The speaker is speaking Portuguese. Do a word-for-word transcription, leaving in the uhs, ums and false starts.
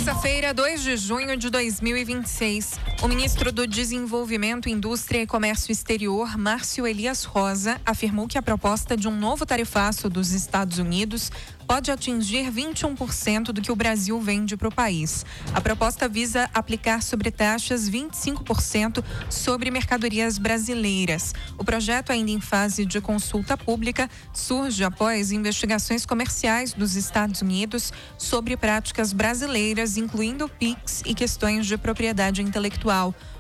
Terça-feira, dois de junho de dois mil e vinte e seis. O ministro do Desenvolvimento, Indústria e Comércio Exterior, Márcio Elias Rosa, afirmou que a proposta de um novo tarifaço dos Estados Unidos pode atingir vinte e um por cento do que o Brasil vende para o país. A proposta visa aplicar sobretaxas vinte e cinco por cento sobre mercadorias brasileiras. O projeto, ainda em fase de consulta pública, surge após investigações comerciais dos Estados Unidos sobre práticas brasileiras, incluindo o Pix e questões de propriedade intelectual.